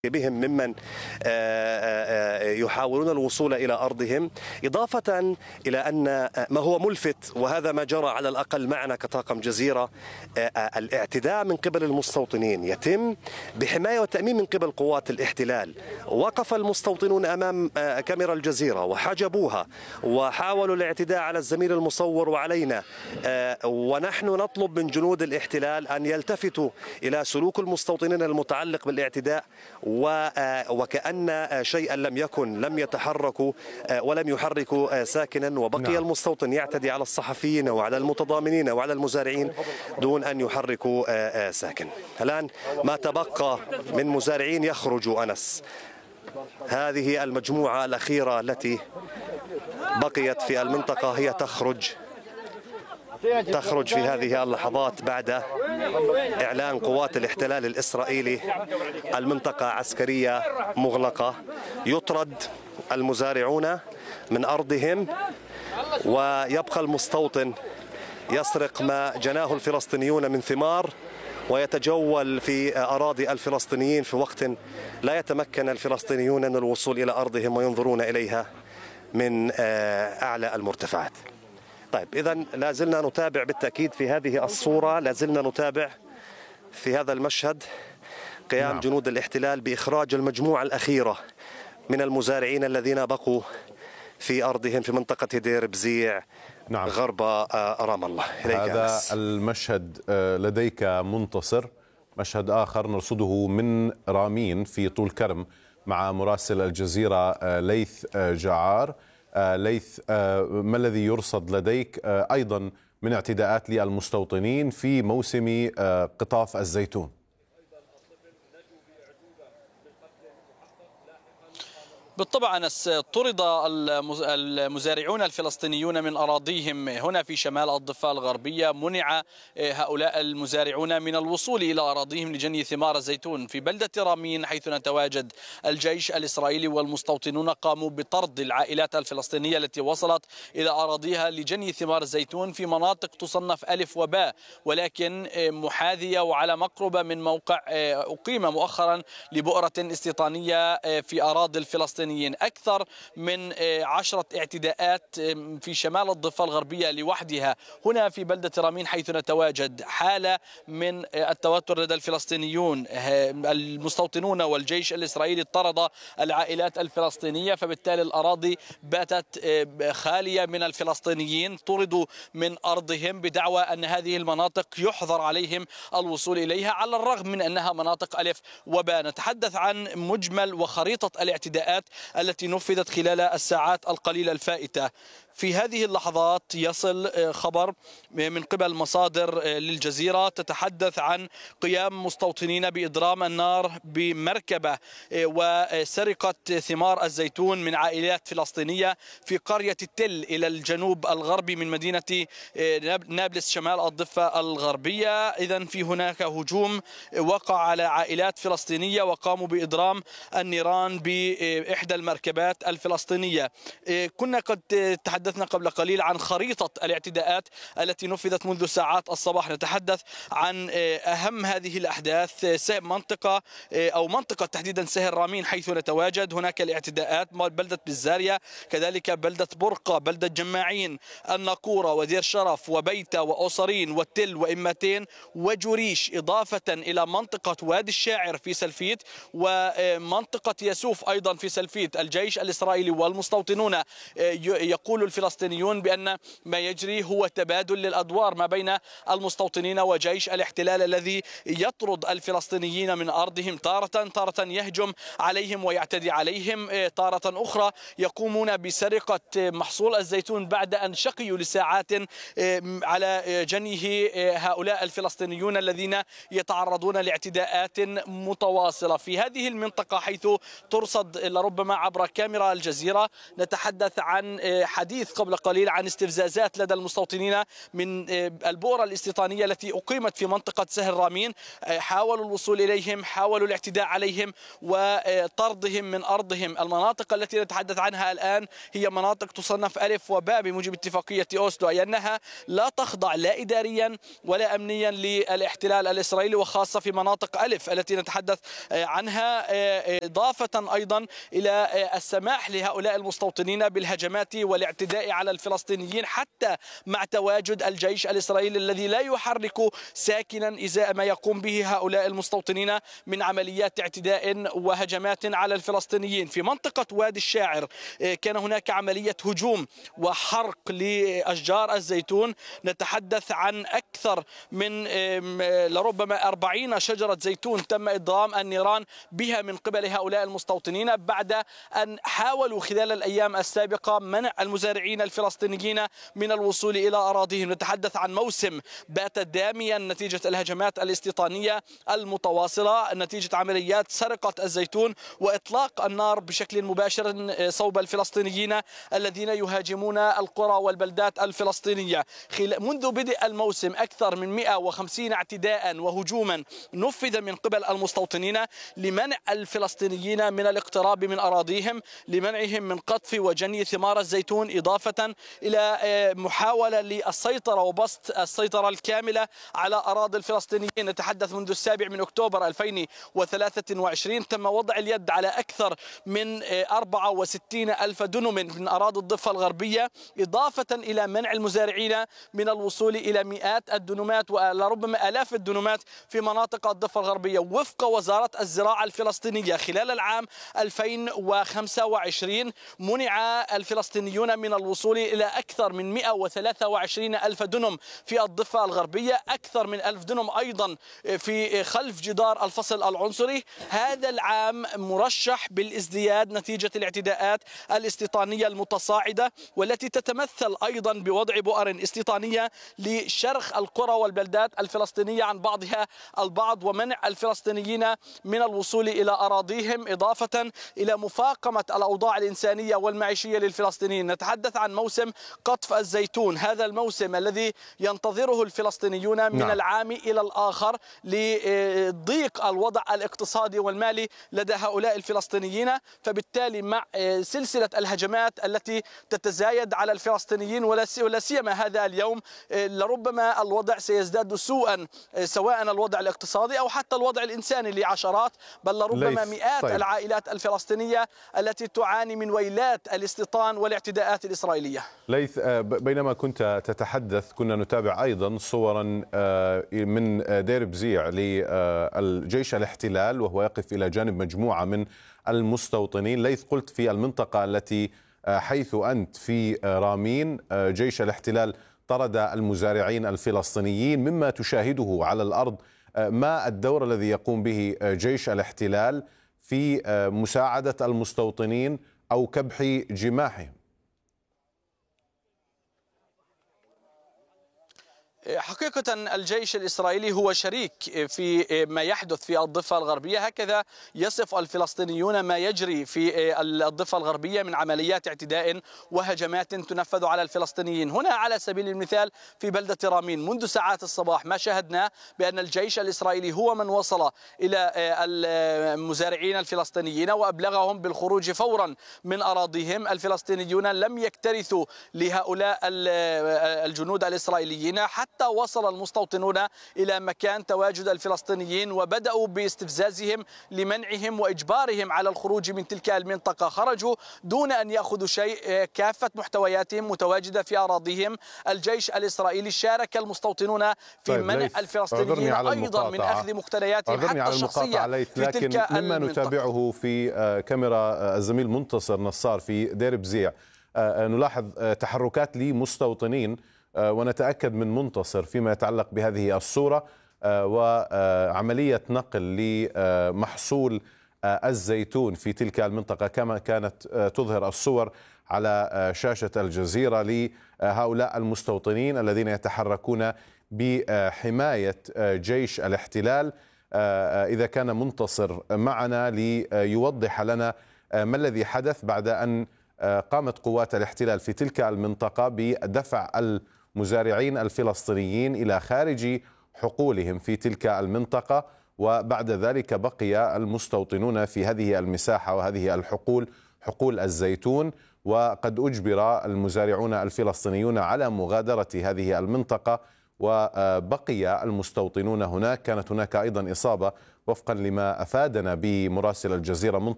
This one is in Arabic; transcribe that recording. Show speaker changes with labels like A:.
A: بهم ممن يحاولون الوصول إلى أرضهم، إضافة إلى أن ما هو ملفت، وهذا ما جرى على الأقل معنا كطاقم جزيرة، الاعتداء من قبل المستوطنين يتم بحماية وتأمين من قبل قوات الاحتلال. وقف المستوطنون أمام كاميرا الجزيرة وحجبوها وحاولوا الاعتداء على الزميل المصور وعلينا، ونحن نطلب من جنود الاحتلال أن يلتفتوا إلى سلوك المستوطنين المتعلق بالاعتداء، وكأن شيئا لم يكن، لم يتحركوا ولم يحركوا ساكنا، وبقي المستوطن يعتدي على الصحفيين وعلى المتضامنين وعلى المزارعين دون أن يحركوا ساكن. الآن ما تبقى من مزارعين يخرجوا أنس. هذه المجموعة الأخيرة التي بقيت في المنطقة هي تخرج في هذه اللحظات بعد إعلان قوات الاحتلال الإسرائيلي المنطقة عسكرية مغلقة. يطرد المزارعون من أرضهم، ويبقى المستوطن يسرق ما جناه الفلسطينيون من ثمار ويتجول في أراضي الفلسطينيين في وقت لا يتمكن الفلسطينيون من الوصول إلى أرضهم وينظرون إليها من أعلى المرتفعات. طيب، إذن لازلنا نتابع بالتأكيد في هذه الصورة، لازلنا نتابع في هذا المشهد قيام جنود الاحتلال بإخراج المجموعة الأخيرة من المزارعين الذين بقوا في أرضهم في منطقة دير بزيع غرب رام الله.
B: هذا المشهد لديك منتصر. مشهد آخر نرصده من رامين في طول كرم مع مراسل الجزيرة ليث جعار. ليث، ما الذي يرصد لديك أيضا من اعتداءات للمستوطنين في موسم قطاف الزيتون؟
C: بالطبع أنس، طرد المزارعون الفلسطينيون من أراضيهم هنا في شمال الضفة الغربية. منع هؤلاء المزارعون من الوصول إلى أراضيهم لجني ثمار الزيتون. في بلدة رامين حيث نتواجد، الجيش الإسرائيلي والمستوطنون قاموا بطرد العائلات الفلسطينية التي وصلت إلى أراضيها لجني ثمار الزيتون في مناطق تصنف ألف وباء، ولكن محاذية وعلى مقربة من موقع أقيم مؤخرا لبؤرة استيطانية في أراضي الفلسطينيين. أكثر من 10 اعتداءات في شمال الضفة الغربية لوحدها. هنا في بلدة رامين حيث نتواجد حالة من التوتر لدى الفلسطينيون. المستوطنون والجيش الإسرائيلي طرد العائلات الفلسطينية، فبالتالي الأراضي باتت خالية من الفلسطينيين. طردوا من أرضهم بدعوى أن هذه المناطق يحظر عليهم الوصول إليها، على الرغم من أنها مناطق ألف وباء. نتحدث عن مجمل وخريطة الاعتداءات التي نفذت خلال الساعات القليلة الفائتة. في هذه اللحظات يصل خبر من قبل مصادر للجزيرة تتحدث عن قيام مستوطنين بإضرام النار بمركبة وسرقة ثمار الزيتون من عائلات فلسطينية في قرية التل إلى الجنوب الغربي من مدينة نابلس شمال الضفة الغربية. إذن في هناك هجوم وقع على عائلات فلسطينية وقاموا بإضرام النيران بإحدى المركبات الفلسطينية. كنا قد تحدثنا قبل قليل عن خريطة الاعتداءات التي نفذت منذ ساعات الصباح. نتحدث عن أهم هذه الأحداث منطقة تحديدا سهل رامين حيث نتواجد. هناك الاعتداءات بلدة بزارية، كذلك بلدة برقة، بلدة جماعين، الناقورة ودير شرف وبيتة وأوصرين والتل وإمتين وجريش، إضافة إلى منطقة وادي الشاعر في سلفيت ومنطقة يسوف أيضا في سلفيت. الجيش الإسرائيلي والمستوطنون يقول الفلسطينيون بأن ما يجري هو تبادل للأدوار ما بين المستوطنين وجيش الاحتلال الذي يطرد الفلسطينيين من أرضهم، تارة يهجم عليهم ويعتدي عليهم، تارة أخرى يقومون بسرقة محصول الزيتون بعد أن شقيوا لساعات على جنيه هؤلاء الفلسطينيون الذين يتعرضون لاعتداءات متواصلة. في هذه المنطقة حيث ترصد لربما عبر كاميرا الجزيرة نتحدث عن حديث الحديث قبل قليل عن استفزازات لدى المستوطنين من البؤرة الاستيطانية التي أقيمت في منطقة سهل رامين. حاولوا الوصول إليهم، حاولوا الاعتداء عليهم وطردهم من أرضهم. المناطق التي نتحدث عنها الآن هي مناطق تصنف ألف وباء بموجب اتفاقية أوسلو، أي أنها لا تخضع لا إداريا ولا أمنيا للاحتلال الإسرائيلي، وخاصة في مناطق ألف التي نتحدث عنها، إضافة أيضا إلى السماح لهؤلاء المستوطنين بالهجمات والاعتداء على الفلسطينيين حتى مع تواجد الجيش الإسرائيلي الذي لا يحرك ساكنا إزاء ما يقوم به هؤلاء المستوطنين من عمليات اعتداء وهجمات على الفلسطينيين. في منطقة وادي الشاعر كان هناك عملية هجوم وحرق لأشجار الزيتون، نتحدث عن أكثر من لربما 40 شجرة زيتون تم إضرام النيران بها من قبل هؤلاء المستوطنين بعد أن حاولوا خلال الأيام السابقة منع المزارعين الفلسطينيين من الوصول إلى أراضيهم. نتحدث عن موسم بات داميا نتيجة الهجمات الاستيطانية المتواصلة، نتيجة عمليات سرقة الزيتون وإطلاق النار بشكل مباشر صوب الفلسطينيين الذين يهاجمون القرى والبلدات الفلسطينية. منذ بدء الموسم أكثر من 150 اعتداء وهجوما نفذ من قبل المستوطنين لمنع الفلسطينيين من الاقتراب من أراضيهم، لمنعهم من قطف وجني ثمار الزيتون، إضافة إلى محاولة للسيطرة وبسط السيطرة الكاملة على أراضي الفلسطينيين. نتحدث منذ 7 أكتوبر 2023 تم وضع اليد على أكثر من 64 ألف دنم من أراضي الضفة الغربية، إضافة إلى منع المزارعين من الوصول إلى مئات الدنومات ولربما آلاف الدنومات في مناطق الضفة الغربية. وفق وزارة الزراعة الفلسطينية خلال العام 2025 منع الفلسطينيون من الوصول إلى أكثر من 123 ألف دنم في الضفة الغربية، أكثر من 1000 دنم أيضا في خلف جدار الفصل العنصري. هذا العام مرشح بالازدياد نتيجة الاعتداءات الاستيطانية المتصاعدة، والتي تتمثل أيضا بوضع بؤر استيطانية لشرخ القرى والبلدات الفلسطينية عن بعضها البعض، ومنع الفلسطينيين من الوصول إلى أراضيهم، إضافة إلى مفاقمة الأوضاع الإنسانية والمعيشية للفلسطينيين. نتحدث عن موسم قطف الزيتون، هذا الموسم الذي ينتظره الفلسطينيون من العام إلى الآخر لضيق الوضع الاقتصادي والمالي لدى هؤلاء الفلسطينيين. فبالتالي مع سلسلة الهجمات التي تتزايد على الفلسطينيين ولا سيما هذا اليوم، لربما الوضع سيزداد سوءا، سواء الوضع الاقتصادي أو حتى الوضع الإنساني لعشرات بل لربما مئات العائلات الفلسطينية التي تعاني من ويلات الاستيطان والاعتداءات الإسرائيلية.
B: ليث، بينما كنت تتحدث كنا نتابع أيضا صورا من دير بزيع للجيش الاحتلال وهو يقف إلى جانب مجموعة من المستوطنين. ليث، قلت في المنطقة التي حيث أنت في رامين جيش الاحتلال طرد المزارعين الفلسطينيين، مما تشاهده على الأرض ما الدور الذي يقوم به جيش الاحتلال في مساعدة المستوطنين أو كبح جماحهم؟
C: حقيقة الجيش الإسرائيلي هو شريك في ما يحدث في الضفة الغربية، هكذا يصف الفلسطينيون ما يجري في الضفة الغربية من عمليات اعتداء وهجمات تنفذ على الفلسطينيين. هنا على سبيل المثال في بلدة رامين منذ ساعات الصباح ما شاهدنا بأن الجيش الإسرائيلي هو من وصل إلى المزارعين الفلسطينيين وأبلغهم بالخروج فورا من أراضيهم. الفلسطينيون لم يكترثوا لهؤلاء الجنود الإسرائيليين حتى وصل المستوطنون إلى مكان تواجد الفلسطينيين وبدأوا باستفزازهم لمنعهم وإجبارهم على الخروج من تلك المنطقة. خرجوا دون أن يأخذوا شيء، كافة محتوياتهم متواجدة في أراضيهم. الجيش الإسرائيلي شارك المستوطنون في منع الفلسطينيين أيضا من أخذ مقتنياتهم حتى الشخصية في
B: لكن
C: تلك
B: مما نتابعه في كاميرا الزميل منتصر نصار في دير بزيع نلاحظ تحركات لمستوطنين، ونتأكد من منتصر فيما يتعلق بهذه الصورة وعملية نقل لمحصول الزيتون في تلك المنطقة كما كانت تظهر الصور على شاشة الجزيرة لهؤلاء المستوطنين الذين يتحركون بحماية جيش الاحتلال. إذا كان منتصر معنا ليوضح لنا ما الذي حدث بعد أن قامت قوات الاحتلال في تلك المنطقة بدفع المزارعين الفلسطينيين إلى خارج حقولهم في تلك المنطقة، وبعد ذلك بقي المستوطنون في هذه المساحة وهذه الحقول، حقول الزيتون، وقد أجبر المزارعون الفلسطينيون على مغادرة هذه المنطقة وبقي المستوطنون هناك. كانت هناك أيضا إصابة وفقا لما أفادنا بمراسل الجزيرة